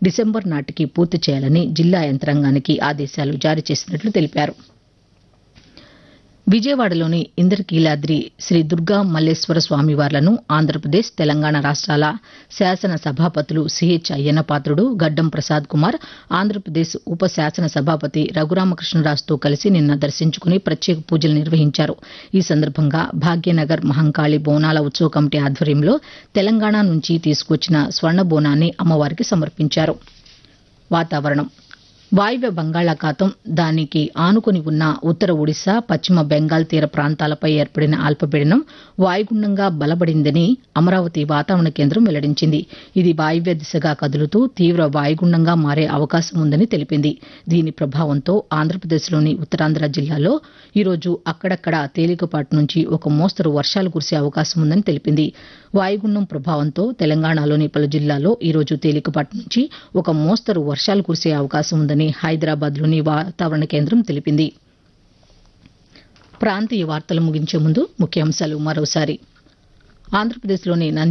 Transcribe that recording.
December నాటికి పూర్తి చేయాలని జిల్లా యంత్రాంగానికి ఆదేశాలు జారీ చేసినట్లు తెలిపారు. విజయవాడలోని ఇంద్రకీలాద్రి శ్రీ దుర్గా మల్లేశ్వర స్వామివార్లను ఆంధ్రప్రదేశ్, తెలంగాణ రాష్ట్రాల శాసన సభాపతులు సిహెచ్ అయ్యన్నపాత్రుడు, గడ్డం ప్రసాద్ కుమార్, ఆంధ్రప్రదేశ్ ఉప శాసన సభాపతి రఘురామకృష్ణరాజుతో కలిసి నిన్న దర్శించుకుని ప్రత్యేక పూజలు నిర్వహించారు. ఈ సందర్భంగా భాగ్యనగర్ మహంకాళి బోనాల ఉత్సవ కమిటీ ఆధ్వర్యంలో తెలంగాణ నుంచి తీసుకొచ్చిన స్వర్ణ బోనాన్ని అమ్మవారికి సమర్పించారు. వాతావరణం. వాయువ్య బంగాళాఖాతం, దానికి ఆనుకుని ఉన్న ఉత్తర ఒడిశా, పశ్చిమ బెంగాల్ తీర ప్రాంతాలపై ఏర్పడిన అల్పపీడనం వాయుగుండంగా బలపడిందని అమరావతి వాతావరణ కేంద్రం వెల్లడించింది. ఇది వాయువ్య దిశగా కదులుతూ తీవ్ర వాయుగుండంగా మారే అవకాశం ఉందని తెలిపింది. దీని ప్రభావంతో ఆంధ్రప్రదేశ్లోని ఉత్తరాంధ్ర జిల్లాల్లో ఈరోజు అక్కడక్కడ తేలికపాటి నుంచి ఒక మోస్తరు వర్షాలు కురిసే అవకాశం ఉందని తెలిపింది. వాయుగుండం ప్రభావంతో తెలంగాణలోని పలు జిల్లాల్లో ఈరోజు తేలికపాటి నుంచి ఒక మోస్తరు వర్షాలు కురిసే అవకాశం ఉందని హైదరాబాద్లోని వాతావరణ కేంద్రం తెలిపింది. ప్రాంతీయ వార్తలు ముగించే ముందు ముఖ్యాంశాలు మరోసారి. ఆంధ్రప్రదేశ్లోని